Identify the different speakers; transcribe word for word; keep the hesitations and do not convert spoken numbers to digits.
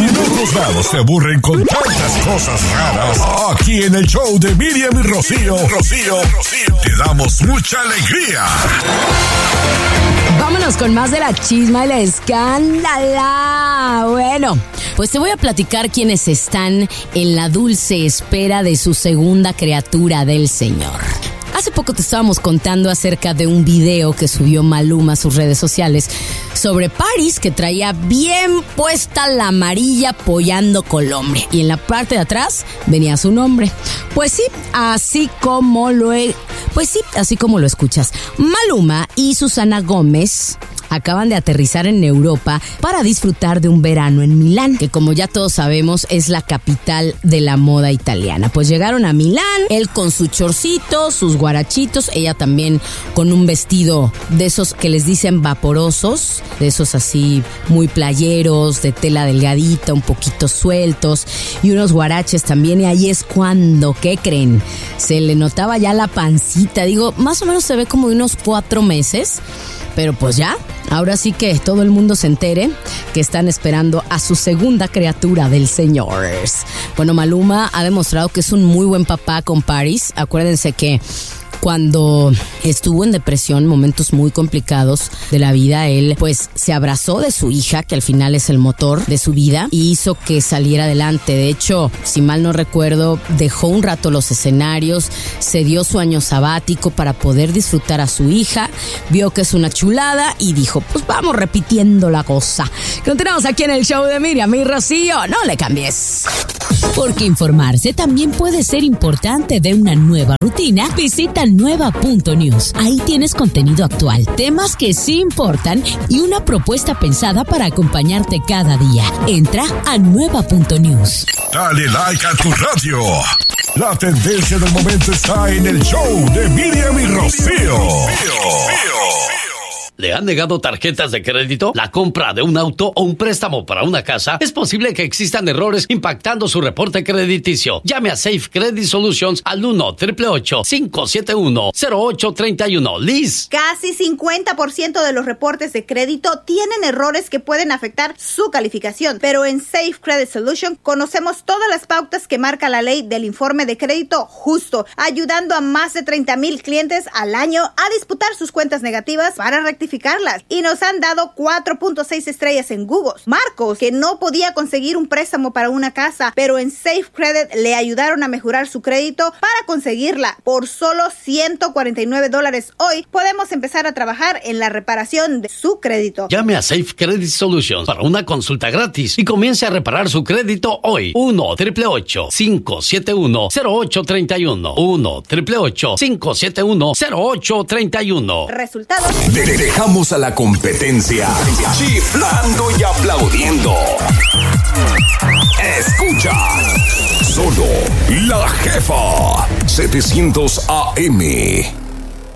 Speaker 1: Si en otros lados te aburren con tantas cosas raras, aquí en el show de Miriam y Rocío, Rocío, Rocío, te damos mucha alegría.
Speaker 2: Vámonos con más de la chisma y la escándala. Bueno, pues te voy a platicar quienes están en la dulce espera de su segunda criatura del Señor. Hace poco te estábamos contando acerca de un video que subió Maluma a sus redes sociales sobre Paris, que traía bien puesta la amarilla apoyando Colombia. Y en la parte de atrás venía su nombre. Pues sí, así como lo he... Pues sí, así como lo escuchas. Maluma y Susana Gómez acaban de aterrizar en Europa para disfrutar de un verano en Milán, que como ya todos sabemos es la capital de la moda italiana. Pues llegaron a Milán, él con su chorcito, sus guarachitos, ella también con un vestido de esos que les dicen vaporosos, de esos así muy playeros, de tela delgadita, un poquito sueltos, y unos guaraches también. Y ahí es cuando, ¿qué creen? Se le notaba ya la pancita, digo, más o menos se ve como de unos cuatro meses, pero pues ya, ahora sí que todo el mundo se entere que están esperando a su segunda criatura del Señor. Bueno, Maluma ha demostrado que es un muy buen papá con Paris. Acuérdense que cuando estuvo en depresión, momentos muy complicados de la vida, él pues se abrazó de su hija, que al final es el motor de su vida, y hizo que saliera adelante. De hecho, si mal no recuerdo, dejó un rato los escenarios, se dio su año sabático para poder disfrutar a su hija, vio que es una chulada y dijo, pues vamos repitiendo la cosa. Continuamos aquí en el show de Miriam y Rocío, no le cambies.
Speaker 3: Porque informarse también puede ser importante de una nueva rutina. Visita nueva punto news. Ahí tienes contenido actual, temas que sí importan y una propuesta pensada para acompañarte cada día. Entra a nueva punto news.
Speaker 1: Dale like a tu radio. La tendencia del momento está en el show de Miriam y Rocío.
Speaker 4: ¿Le han negado tarjetas de crédito? ¿La compra de un auto o un préstamo para una casa? Es posible que existan errores impactando su reporte crediticio. Llame a Safe Credit Solutions al uno, ocho ocho ocho, cinco siete uno, cero ocho tres uno. Liz.
Speaker 5: Casi cincuenta por ciento de los reportes de crédito tienen errores que pueden afectar su calificación. Pero en Safe Credit Solutions conocemos todas las pautas que marca la ley del informe de crédito justo, ayudando a más de treinta mil clientes al año a disputar sus cuentas negativas para rectificar y nos han dado cuatro punto seis estrellas en Google. Marcos, que no podía conseguir un préstamo para una casa, pero en Safe Credit le ayudaron a mejorar su crédito para conseguirla. Por solo ciento cuarenta y nueve dólares hoy podemos empezar a trabajar en la reparación de su crédito.
Speaker 4: Llame a Safe Credit Solutions para una consulta gratis y comience a reparar su crédito hoy. uno, ocho ocho ocho, cinco siete uno, cero ocho tres uno. uno, ocho ocho ocho, cinco siete uno, cero ocho tres uno.
Speaker 5: Resultados.
Speaker 6: Dejamos a la competencia chiflando y aplaudiendo. Escucha, solo la jefa, setecientos A M.